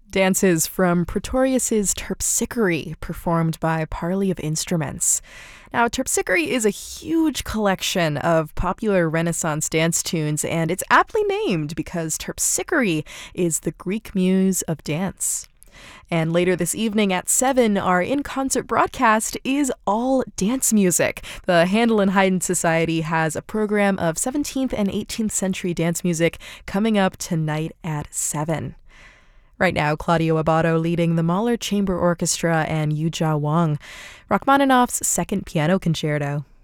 Dances from Pretorius's Terpsichore, performed by Parley of Instruments. Now, Terpsichore is a huge collection of popular Renaissance dance tunes, and it's aptly named because Terpsichore is the Greek muse of dance. And later this evening at 7, our in-concert broadcast is all dance music. The Handel and Haydn Society has a program of 17th and 18th century dance music coming up tonight at 7. Right now, Claudio Abbado leading the Mahler Chamber Orchestra and Yu Jia Wang, Rachmaninoff's Second Piano Concerto.